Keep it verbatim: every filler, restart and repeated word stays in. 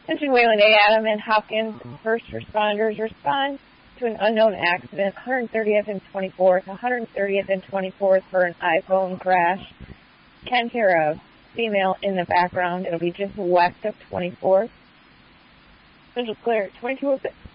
Attention Wayland A. Adam and Hopkins first responders respond to an unknown accident, one hundred thirtieth and twenty-fourth, one hundred thirtieth and twenty-fourth for an iPhone crash. Can hear a female in the background. It'll be just west of twenty-fourth. Central Clear, twenty-two oh six.